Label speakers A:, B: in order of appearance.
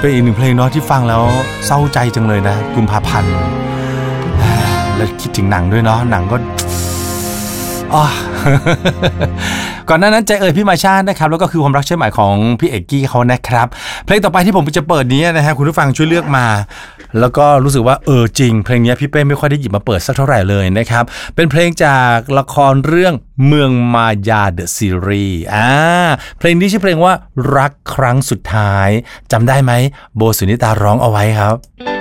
A: เป็นอีกหนึ่งเพลงเนาะที่ฟังแล้วเศร้าใจจังเลยนะกุมภาพันธ์แล้วคิดถึงหนังด้วยเนาะหนังก็ก่อนหน้านั้นใจพี่มาชานะครับแล้วก็คือความรักใช่ไหมของพี่เอกกี้เขานะครับเพลงต่อไปที่ผมจะเปิดนี้นะฮะคุณผู้ฟังช่วยเลือกมาแล้วก็รู้สึกว่าจริงเพลงนี้พี่เป้ไม่ค่อยได้หยิบมาเปิดสักเท่าไหร่เลยนะครับเป็นเพลงจากละครเรื่องเมืองมายาเดอะซีรีส์เพลงนี้ชื่อเพลงว่ารักครั้งสุดท้ายจำได้ไหมโบสุนิตาร้องเอาไว้ครับ